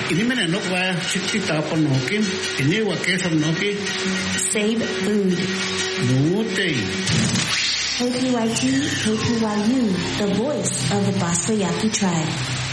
Inimene nokwa chitita panokin, iniwa kesam noki. Save food. Nutei. KPYT, KPYU, the voice of the Basbayaki tribe.